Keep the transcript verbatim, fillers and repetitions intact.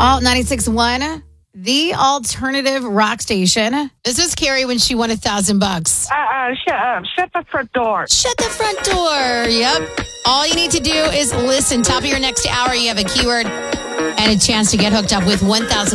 Alt ninety-six point one, the alternative rock station. This is Carrie when she won a thousand bucks. Uh, uh, shut up. Shut the front door. Shut the front door. Yep. All you need to do is listen. Top of your next hour, you have a keyword and a chance to get hooked up with one thousand